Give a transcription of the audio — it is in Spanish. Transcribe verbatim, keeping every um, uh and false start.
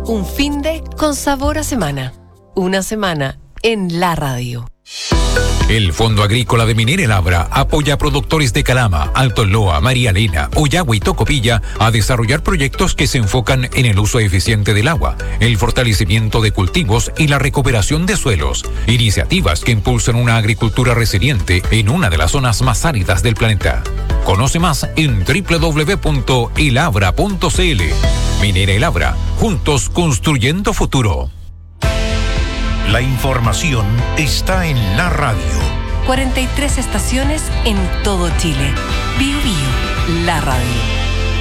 Un finde con sabor a semana. Una semana en la radio. El Fondo Agrícola de Minera El Abra apoya a productores de Calama, Alto Loa, María Elena, Oyagua y Tocopilla a desarrollar proyectos que se enfocan en el uso eficiente del agua, el fortalecimiento de cultivos y la recuperación de suelos. Iniciativas que impulsan una agricultura resiliente en una de las zonas más áridas del planeta. Conoce más en doble u doble u doble u punto el abra punto c l. Minera El Abra, juntos construyendo futuro. La información está en la radio. cuarenta y tres estaciones en todo Chile. Bio Bio, la radio.